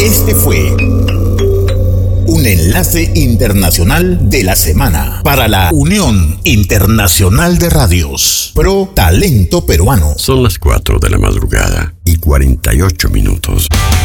Este fue un enlace internacional de la semana para la Unión Internacional de Radios Pro Talento Peruano. Son las 4 de la madrugada y 48 minutos.